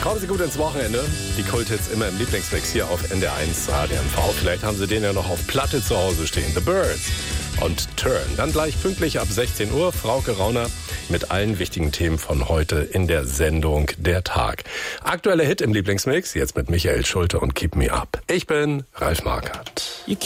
Kommen Sie gut ins Wochenende. Die Kulthits immer im Lieblingsmix hier auf NDR1 Radio MV. Vielleicht haben Sie den ja noch auf Platte zu Hause stehen. The Birds und Turn. Dann gleich pünktlich ab 16 Uhr Frauke Rauner mit allen wichtigen Themen von heute in der Sendung Der Tag. Aktueller Hit im Lieblingsmix, jetzt mit Michael Schulte und Keep Me Up. Ich bin Ralf Markert.